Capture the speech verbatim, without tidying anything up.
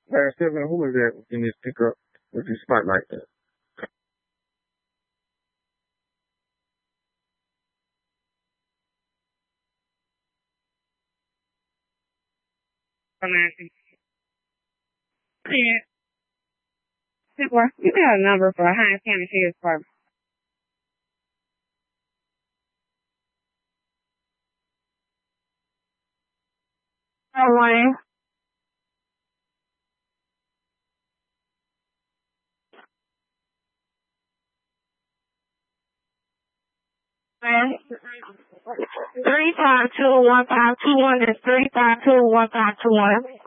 Hey, Stephanie, who is that in this pickup with this spotlight there? Yeah. People, you got a number for a Hines County Sheriff's Department. Oh, Wayne. Man, three five two one five two one is three five two one five two one.